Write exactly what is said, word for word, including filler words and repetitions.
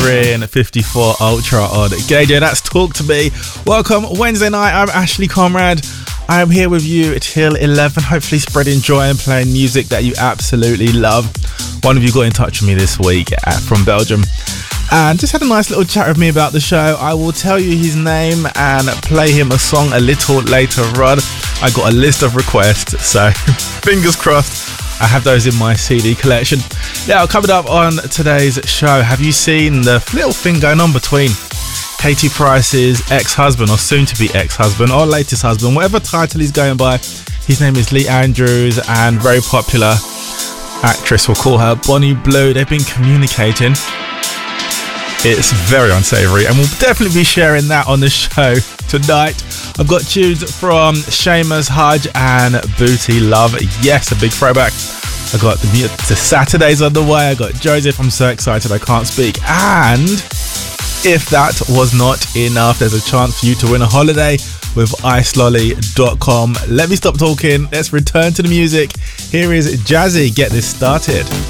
fifty-four Ultra on K J. That's Talk to Me. Welcome Wednesday night. I'm Ashley Conrad. I am here with you till eleven, hopefully spreading joy and playing music that you absolutely love. One of you got in touch with me this week from Belgium and just had a nice little chat with me about the show. I will tell you his name and play him a song a little later on. I got a list of requests, so fingers crossed I have those in my C D collection. Now, coming up on today's show, have you seen the little thing going on between Katie Price's ex-husband, or soon-to-be ex-husband, or latest husband, whatever title he's going by? His name is Lee Andrews, and very popular actress, we'll call her Bonnie Blue. They've been communicating. It's very unsavoury, and we'll definitely be sharing that on the show tonight. I've got tunes from Seamus Hudge and Booty Love. Yes, a big throwback. I got the, the Saturdays on the way. I got Joseph. I'm so excited I can't speak. And if that was not enough, there's a chance for you to win a holiday with ice lolly dot com. Let me stop talking. Let's return to the music. Here is Jazzy. Get this started.